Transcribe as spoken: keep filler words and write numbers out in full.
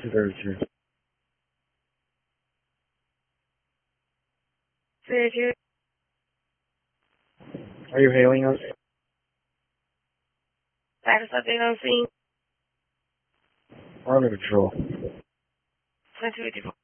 two thirty-two. thirty-two. Are you hailing us? Status update on scene. We're under control. ten two eighty-four.